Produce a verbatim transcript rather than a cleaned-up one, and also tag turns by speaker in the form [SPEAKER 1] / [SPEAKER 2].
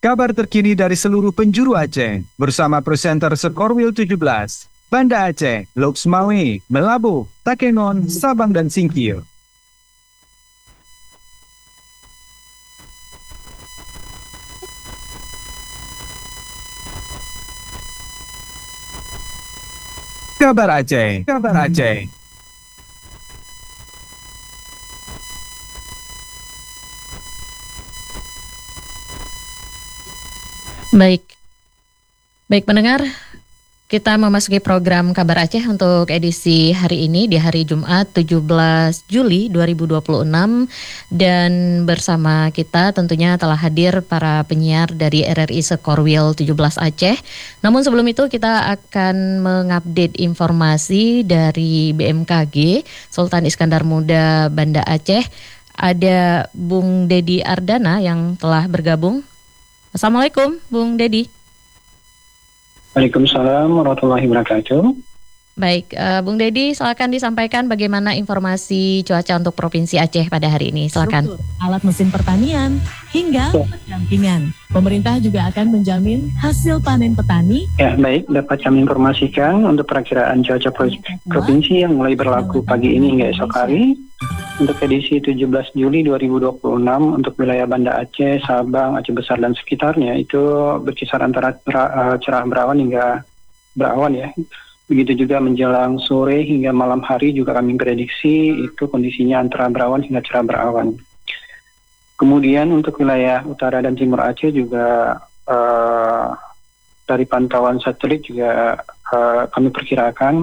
[SPEAKER 1] Kabar terkini dari seluruh penjuru Aceh bersama presenter Sekorwil tujuh belas, Banda Aceh, Loksmawe, Melabuh, Takengon, Sabang dan Singkil. Kabar Aceh, kabar Aceh.
[SPEAKER 2] Baik, baik pendengar, kita memasuki program Kabar Aceh untuk edisi hari ini di hari Jumat tujuh belas Juli dua ribu dua puluh enam, dan bersama kita tentunya telah hadir para penyiar dari R R I Sekorwil tujuh belas Aceh. Namun sebelum itu kita akan mengupdate informasi dari B M K G Sultan Iskandar Muda Banda Aceh. Ada Bung Dedi Ardana yang telah bergabung. Assalamualaikum, Bung Dedi.
[SPEAKER 3] Waalaikumsalam warahmatullahi wabarakatuh.
[SPEAKER 2] Baik, uh, Bung Dedi, silakan disampaikan bagaimana informasi cuaca untuk Provinsi Aceh pada hari ini. Silakan.
[SPEAKER 4] Struktur, alat mesin pertanian, hingga pendampingan. Pemerintah juga akan menjamin hasil panen petani.
[SPEAKER 3] Ya, baik, dapat kami informasikan untuk perakiraan cuaca provinsi yang mulai berlaku pagi ini hingga esok hari. Untuk edisi tujuh belas Juli dua ribu dua puluh enam untuk wilayah Banda Aceh, Sabang, Aceh Besar dan sekitarnya itu berkisar antara cerah berawan hingga berawan ya. Begitu juga menjelang sore hingga malam hari juga kami prediksi itu kondisinya antara berawan hingga cerah berawan. Kemudian untuk wilayah utara dan timur Aceh juga uh, dari pantauan satelit juga uh, kami perkirakan